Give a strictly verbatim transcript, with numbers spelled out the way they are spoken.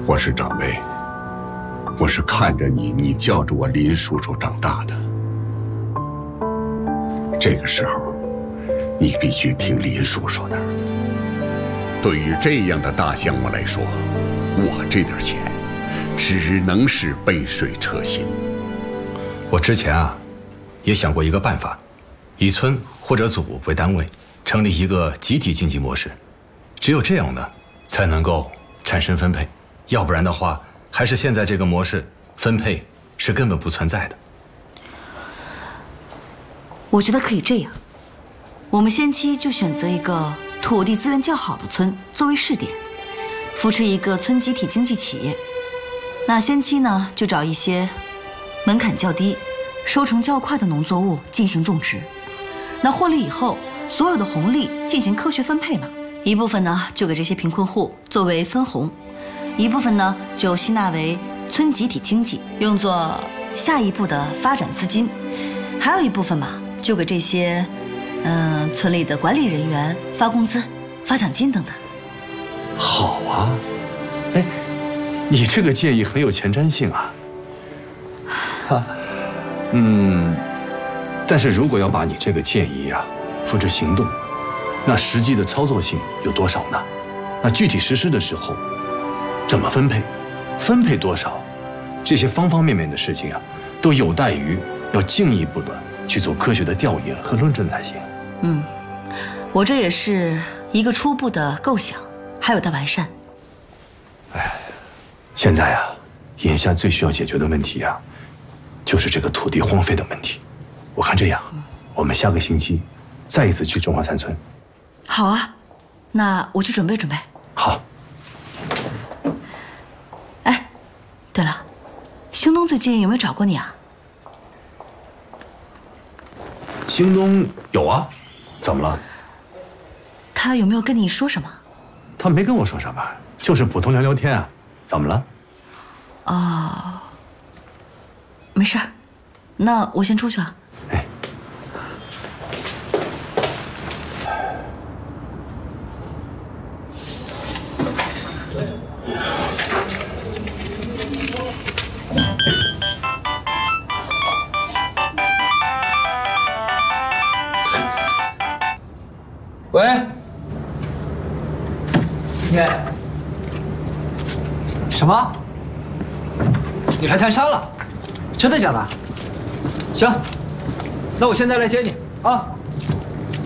我是长辈，我是看着你，你叫着我林叔叔长大的。这个时候，你必须听林叔叔的。对于这样的大项目来说，我这点钱只能是杯水车薪。 我之前啊，也想过一个办法，以村或者组为单位，成立一个集体经济模式，只有这样呢，才能够产生分配，要不然的话，还是现在这个模式，分配是根本不存在的。 我觉得可以这样，我们先期就选择一个土地资源较好的村作为试点，扶持一个村集体经济企业。那先期呢，就找一些门槛较低、收成较快的农作物进行种植。那获利以后，所有的红利进行科学分配嘛，一部分呢就给这些贫困户作为分红，一部分呢就吸纳为村集体经济，用作下一步的发展资金，还有一部分嘛就给这些嗯、呃、村里的管理人员发工资、发奖金等等。 好啊，哎，你这个建议很有前瞻性啊。哈，嗯，但是如果要把你这个建议啊付之行动，那实际的操作性有多少呢？那具体实施的时候，怎么分配，分配多少，这些方方面面的事情啊，都有待于要进一步的去做科学的调研和论证才行。 嗯，我这也是一个初步的构想，还有待完善。 哎，现在啊，眼下最需要解决的问题啊，就是这个土地荒废的问题。我看这样，我们下个星期再一次去中华山村。 好啊，那我去准备准备。 好。 哎，对了，兴东最近有没有找过你啊？ 兴东有啊，怎么了？ 他有没有跟你说什么？ 他没跟我说什么，就是普通聊聊天啊。怎么了？ 哦，没事儿，那我先出去啊。 哎。 喂，你什么？你来探山了？真的假的？行，那我现在来接你啊。